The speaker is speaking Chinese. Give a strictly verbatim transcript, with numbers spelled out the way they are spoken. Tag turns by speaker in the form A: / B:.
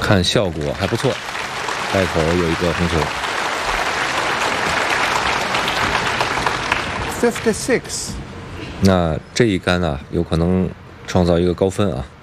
A: 看效果还不错，袋口有一个红球。
B: fifty-six。
A: 那这一杆啊，有可能创造一个高分啊。